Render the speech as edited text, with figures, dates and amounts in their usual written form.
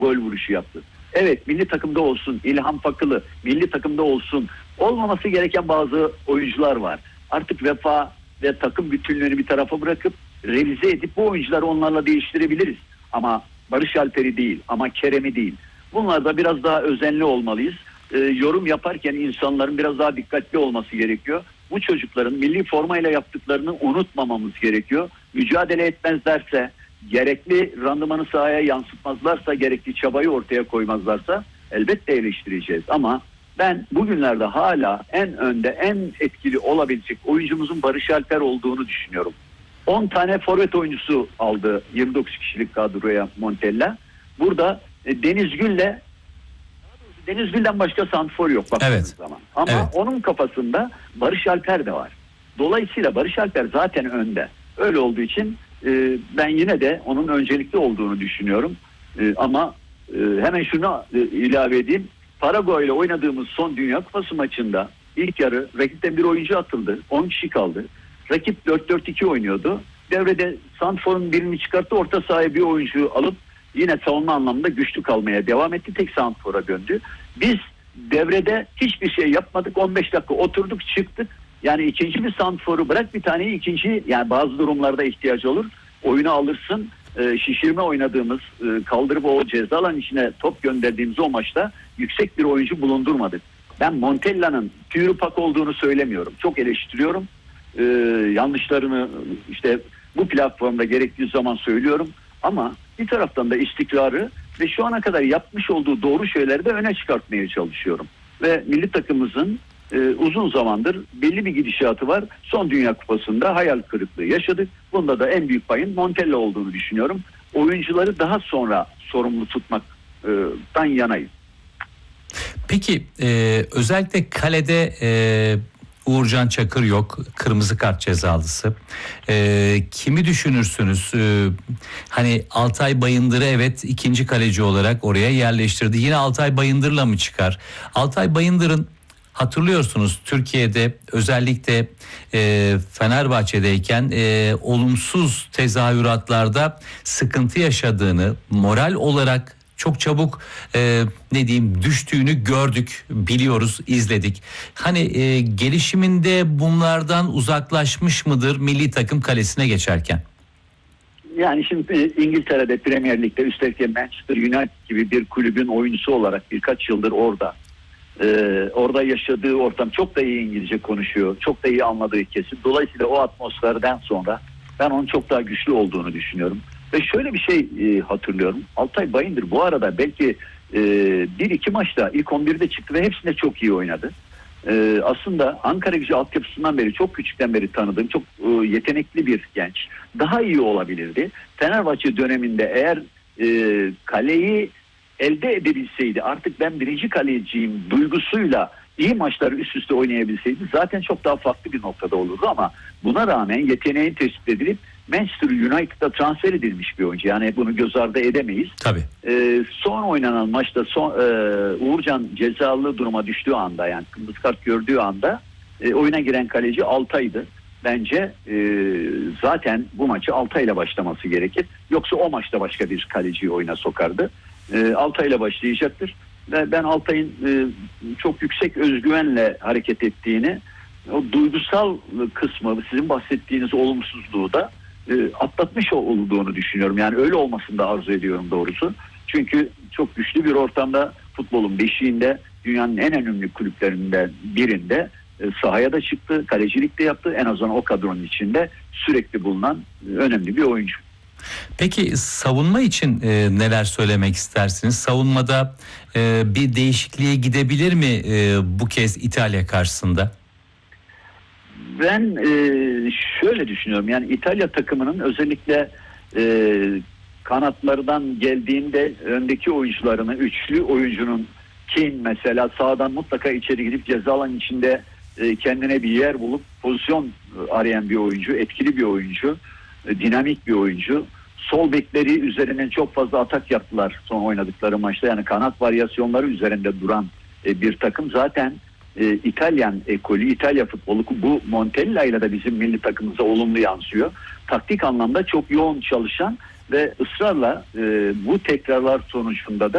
gol vuruşu yaptı. Evet, milli takımda olsun, İlhan Fakılı, milli takımda olsun, olmaması gereken bazı oyuncular var. Artık vefa ve takım bütünlüğünü bir tarafa bırakıp revize edip bu oyuncuları onlarla değiştirebiliriz. Ama Barış Alper'i değil, ama Kerem'i değil. Bunlarda biraz daha özenli olmalıyız. Yorum yaparken insanların biraz daha dikkatli olması gerekiyor. Bu çocukların milli formayla yaptıklarını unutmamamız gerekiyor. Mücadele etmezlerse, gerekli randımanı sahaya yansıtmazlarsa, gerekli çabayı ortaya koymazlarsa elbette eleştireceğiz. Ama ben bugünlerde hala en önde, en etkili olabilecek oyuncumuzun Barış Alper olduğunu düşünüyorum. 10 tane forvet oyuncusu aldı 29 kişilik kadroya Montella. Burada Deniz Gül'den başka santrfor yok baktığınız zaman. Ama onun kafasında Barış Alper de var. Dolayısıyla Barış Alper zaten önde. Öyle olduğu için ben yine de onun öncelikli olduğunu düşünüyorum. Ama hemen şunu ilave edeyim. Paraguay ile oynadığımız son Dünya Kupası maçında ilk yarı rakipten bir oyuncu atıldı. 10 kişi kaldı. Rakip 4-4-2 oynuyordu. Devrede santrforun birini çıkarttı. Orta sahaya bir oyuncuyu alıp yine savunma anlamında güçlü kalmaya devam etti. Tek santrfora döndü. Biz devrede hiçbir şey yapmadık. 15 dakika oturduk, çıktık. Yani ikinci bir santrforu bırak, bir tane ikinci, yani bazı durumlarda ihtiyacı olur. Oyunu alırsın. Şişirme oynadığımız, kaldırıp o ceza alanının içine top gönderdiğimiz o maçta yüksek bir oyuncu bulundurmadık. Ben Montella'nın tüyürüpak olduğunu söylemiyorum. Çok eleştiriyorum. Yanlışlarını işte bu platformda gerektiği zaman söylüyorum. Ama bir taraftan da istikrarı ve şu ana kadar yapmış olduğu doğru şeyleri de öne çıkartmaya çalışıyorum. Ve milli takımımızın uzun zamandır belli bir gidişatı var. Son Dünya Kupası'nda hayal kırıklığı yaşadık. Bunda da en büyük payın Montella olduğunu düşünüyorum. Oyuncuları daha sonra sorumlu tutmaktan yanayım. Peki özellikle kalede Uğurcan Çakır yok. Kırmızı kart cezalısı. Kimi düşünürsünüz? Hani Altay Bayındır'ı evet ikinci kaleci olarak oraya yerleştirdi. Yine Altay Bayındır'la mı çıkar? Altay Bayındır'ın hatırlıyorsunuz Türkiye'de özellikle Fenerbahçe'deyken olumsuz tezahüratlarda sıkıntı yaşadığını, moral olarak çok çabuk düştüğünü gördük, biliyoruz, izledik. Hani gelişiminde bunlardan uzaklaşmış mıdır milli takım kalesine geçerken? Yani şimdi İngiltere'de Premier Lig'de, üstelik Manchester United gibi bir kulübün oyuncusu olarak birkaç yıldır orada. Orada yaşadığı ortam, çok da iyi İngilizce konuşuyor. Çok da iyi anladığı kesin. Dolayısıyla o atmosferden sonra ben onun çok daha güçlü olduğunu düşünüyorum. Ve şöyle bir şey hatırlıyorum. Altay Bayındır bu arada belki 1-2 maçta ilk 11'de çıktı ve hepsinde çok iyi oynadı. Aslında Ankaragücü altyapısından beri, çok küçükten beri tanıdığım çok yetenekli bir genç. Daha iyi olabilirdi. Fenerbahçe döneminde eğer kaleyi elde edebilseydi, artık ben birinci kaleciyim duygusuyla iyi maçları üst üste oynayabilseydi zaten çok daha farklı bir noktada olurdu. Ama buna rağmen yeteneğin tespit edilip Manchester United'a transfer edilmiş bir oyuncu. Yani bunu göz ardı edemeyiz. Tabii. Son oynanan maçta Uğurcan cezalı duruma düştüğü anda, yani kırmızı kart gördüğü anda oyuna giren kaleci Altay'dı. Bence zaten bu maçı Altay'la başlaması gerekir. Yoksa o maçta başka bir kaleciyi oyuna sokardı. Altay'la başlayacaktır. Ve ben Altay'ın çok yüksek özgüvenle hareket ettiğini, o duygusal kısmı, sizin bahsettiğiniz olumsuzluğu da atlatmış olduğunu düşünüyorum. Yani öyle olmasını da arzu ediyorum doğrusu. Çünkü çok güçlü bir ortamda, futbolun beşiğinde, dünyanın en önemli kulüplerinden birinde sahaya da çıktı, kalecilik de yaptı. En azından o kadronun içinde sürekli bulunan önemli bir oyuncu. Peki savunma için neler söylemek istersiniz? Savunmada bir değişikliğe gidebilir mi bu kez İtalya karşısında? Ben şöyle düşünüyorum. Yani İtalya takımının özellikle kanatlardan geldiğinde öndeki oyuncularını, üçlü oyuncunun, Kane mesela sağdan mutlaka içeri gidip ceza alanının içinde kendine bir yer bulup pozisyon arayan bir oyuncu, etkili bir oyuncu, dinamik bir oyuncu. Sol bekleri üzerinden çok fazla atak yaptılar son oynadıkları maçta. Yani kanat varyasyonları üzerinde duran bir takım. Zaten İtalyan ekolü, İtalya futbolu bu Montella ile de bizim milli takımımıza olumlu yansıyor. Taktik anlamda çok yoğun çalışan ve ısrarla bu tekrarlar sonucunda da